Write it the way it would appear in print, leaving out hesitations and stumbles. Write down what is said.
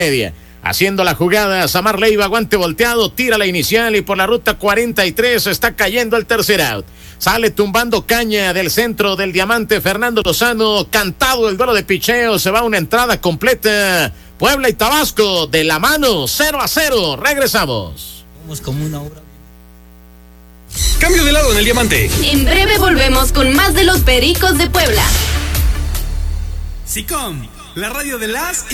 media. Haciendo la jugada, Samar Leiva, guante volteado, tira la inicial y por la ruta 43 está cayendo el tercer out. Sale tumbando caña del centro del diamante Fernando Lozano, cantado el duelo de picheo, se va una entrada completa. Puebla y Tabasco de la mano, 0-0, regresamos. Somos como una obra. Cambio de lado en el diamante. En breve volvemos con más de los Pericos de Puebla. SICOM, la radio de las